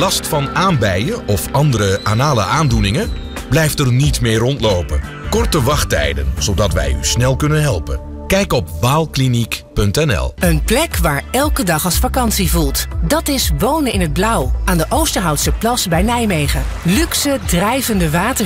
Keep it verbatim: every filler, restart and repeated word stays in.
last van aanbijen of andere anale aandoeningen? Blijf er niet meer rondlopen. Korte wachttijden, zodat wij u snel kunnen helpen. Kijk op waalkliniek punt n l. Een plek waar elke dag als vakantie voelt. Dat is Wonen in het Blauw aan de Oosterhoutse Plas bij Nijmegen. Luxe, drijvende water.